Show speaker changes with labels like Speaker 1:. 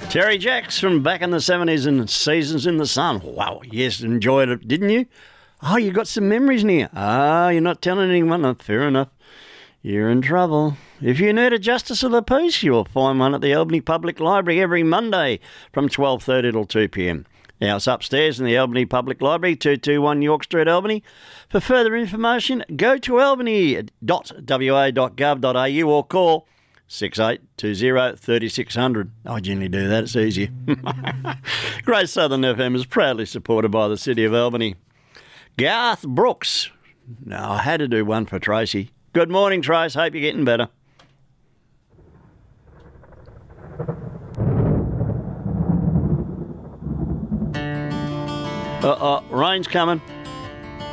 Speaker 1: Terry Jacks from back in the 70s and Seasons in the Sun. Wow, yes, enjoyed it, didn't you? Oh, you got some memories near. You're not telling anyone. Oh, fair enough. You're in trouble. If you need a Justice of the Peace, you'll find one at the Albany Public Library every Monday from 12:30 till 2 p.m. Now, it's upstairs in the Albany Public Library, 221 York Street, Albany. For further information, go to albany.wa.gov.au or call 6820 3600. I generally do that, it's easier. Great Southern FM is proudly supported by the City of Albany. Garth Brooks. Now, I had to do one for Tracy. Good morning, Trace. Hope you're getting better. Rain's coming.